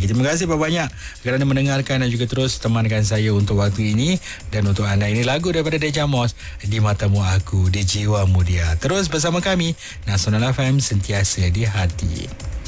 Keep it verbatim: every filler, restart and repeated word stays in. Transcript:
lagi. Terima kasih banyak kerana mendengarkan dan juga terus temankan saya untuk waktu ini. Dan untuk anda, ini lagu daripada Deja Moss, Di Matamu Aku, Di Jiwamu Dia. Terus bersama kami, Nasional F M, sentiasa di hati.